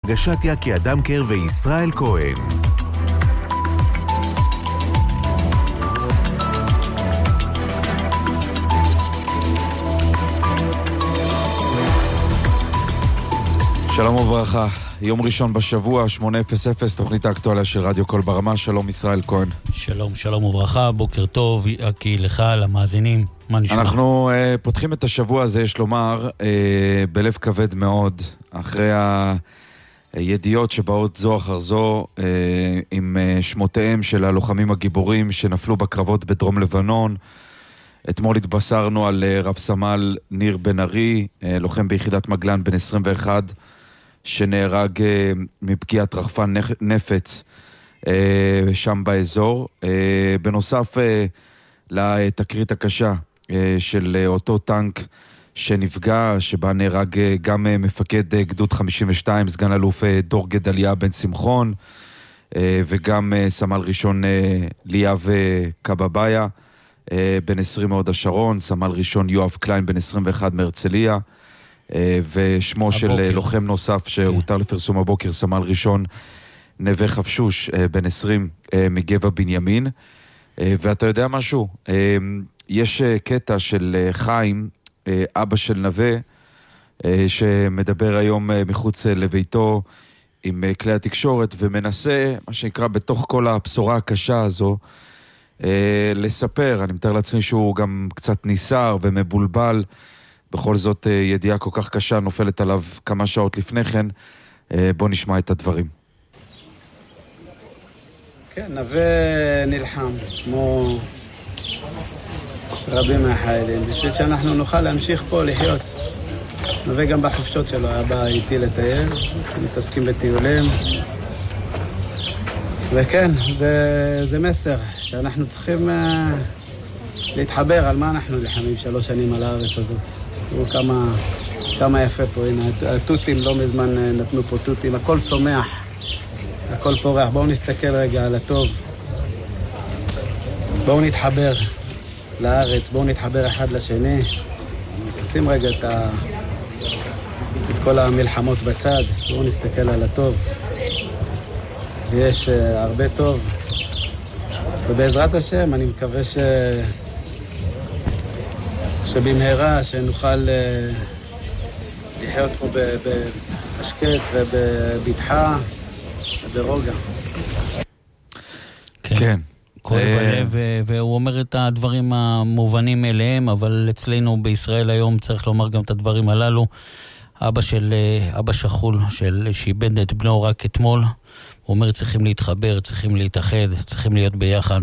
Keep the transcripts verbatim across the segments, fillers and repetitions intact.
בהגשת יקי אדמקר וישראל כהן. שלום וברכה, יום ראשון בשבוע, שמונה אפס אפס, תוכנית האקטואליה של רדיו קול ברמה. שלום ישראל כהן. שלום, שלום וברכה, בוקר טוב, יקי לך, למאזינים, מה נשמע? אנחנו uh, פותחים את השבוע הזה, יש לומר, uh, בלב כבד מאוד, אחרי הידיעות שבאות זו אחר זו, uh, עם uh, שמותיהם של הלוחמים הגיבורים שנפלו בקרבות בדרום לבנון. אתמול התבשרנו על uh, רב סמל ניר בן ארי, uh, לוחם ביחידת מגלן בן עשרים ואחת, שנהרג uh, מפגיעת רחפן נפץ uh, שם באזור. Uh, בנוסף uh, לתקרית הקשה uh, של uh, אותו טנק שנפגע, שבה נהרג uh, גם uh, מפקד uh, גדוד חמישים ושתיים, סגן אלוף uh, דור גדליה בן שמחון, uh, וגם uh, סמל ראשון uh, ליאב uh, קבביה, uh, בן עשרים מהוד השרון, סמל ראשון יואב קליין בן עשרים ואחת מהרצליה, ושמו של לוחם נוסף שהותר לפרסום הבוקר, סמל ראשון נווה חפשוש בן עשרים מגבע בנימין. ואתה יודע משהו? יש קטע של חיים, אבא של נווה, שמדבר היום מחוץ לביתו עם כלי התקשורת, ומנסה, מה שנקרא, בתוך כל הבשורה הקשה הזו, לספר. אני מתאר לעצמי שהוא גם קצת ניסר ומבולבל, בכל זאת ידיעה כל כך קשה נופלת עליו כמה שעות לפני כן. בוא נשמע את הדברים. כן, נווה נלחם כמו רבים מהחיילים בשביל שאנחנו נוכל להמשיך פה לחיות. נווה גם בחופשות שלו היה בא איתי לטייל, מתעסקים בטיולים, וכן, זה מסר שאנחנו צריכים להתחבר על מה אנחנו נלחמים שלוש שנים על הארץ הזאת. תראו כמה, כמה יפה פה, הנה, התותים לא מזמן נתנו פה תותים, הכל צומח, הכל פורח. בואו נסתכל רגע על הטוב, בואו נתחבר לארץ, בואו נתחבר אחד לשני, נשים רגע את, ה... את כל המלחמות בצד, בואו נסתכל על הטוב, יש uh, הרבה טוב, ובעזרת השם אני מקווה ש... שבמהרה שנוכל לחיות פה בהשקט ובבטחה וברוגע. כן. כואב הלב, והוא אומר את הדברים המובנים אליהם, אבל אצלנו בישראל היום צריך לומר גם את הדברים הללו. אבא של, אבא שכול, של, שאיבד את בנו רק אתמול, הוא אומר צריכים להתחבר, צריכים להתאחד, צריכים להיות ביחד.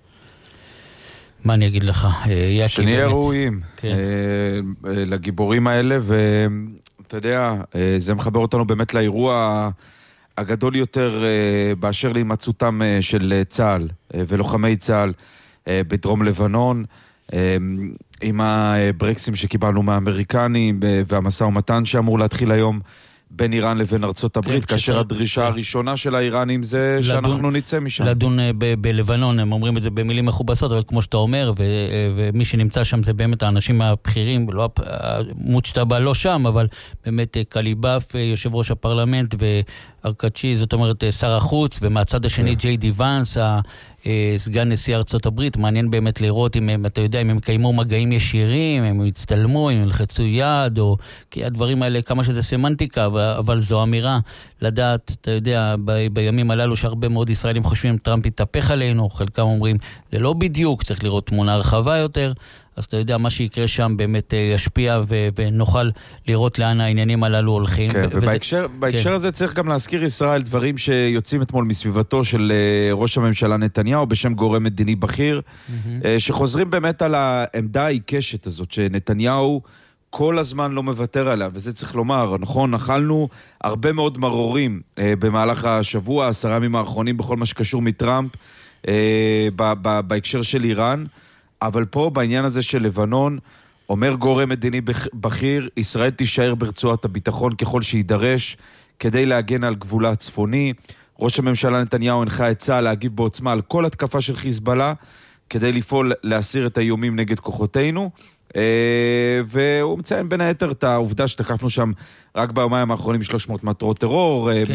מה אני אגיד לך? שנהיה ראויים לגיבורים האלה, ואתה יודע, זה מחבר אותנו באמת לאירוע הגדול יותר באשר להימצאותם של צה"ל ולוחמי צה"ל בדרום לבנון, עם הברקסים שקיבלנו מהאמריקנים והמשא ומתן שאמור להתחיל היום בין איראן לבין ארצות הברית, כאשר הדרישה הראשונה של האיראנים זה שאנחנו נצא משם. לדון בלבנון, הם אומרים את זה במילים מכובסות, אבל כמו שאתה אומר, ומי שנמצא שם זה באמת האנשים הבכירים, מוצ'טבה לא שם, אבל באמת קליבאף, יושב ראש הפרלמנט, וארקצ'י, זאת אומרת שר החוץ, ומהצד השני ג'יי די ואנס, סגן נשיא ארצות הברית. מעניין באמת לראות אם הם, אתה יודע, אם הם קיימו מגעים ישירים, אם הם הצטלמו, אם הם ילחצו יד, או כי הדברים האלה, כמה שזה סמנטיקה, אבל זו אמירה לדעת, אתה יודע, ב- בימים הללו שהרבה מאוד ישראלים חושבים טראמפ יתהפך עלינו, חלקם אומרים, זה לא בדיוק, צריך לראות תמונה רחבה יותר, אז אתה יודע, מה שיקרה שם באמת ישפיע ו- ונוכל לראות לאן העניינים הללו הולכים. כן, וזה... ובהקשר בהקשר כן. הזה צריך גם להזכיר ישראל דברים שיוצאים אתמול מסביבתו של ראש הממשלה נתניהו בשם גורם מדיני בכיר, mm-hmm. שחוזרים באמת על העמדה העיקשת הזאת, שנתניהו כל הזמן לא מוותר עליה, וזה צריך לומר, נכון, נחלנו הרבה מאוד מרורים במהלך השבוע, עשרה ימים האחרונים בכל מה שקשור מטראמפ, בהקשר של איראן, אבל פה בעניין הזה של לבנון, אומר גורם מדיני בכיר, ישראל תישאר ברצועת הביטחון ככל שידרש, כדי להגן על גבולה הצפוני. ראש הממשלה נתניהו הנחה את צה"ל להגיב בעוצמה על כל התקפה של חיזבאללה, כדי לפעול להסיר את האיומים נגד כוחותינו, והוא מציין בין היתר את העובדה שתקפנו שם רק ביומיים האחרונים שלוש מאות מטרות טרור,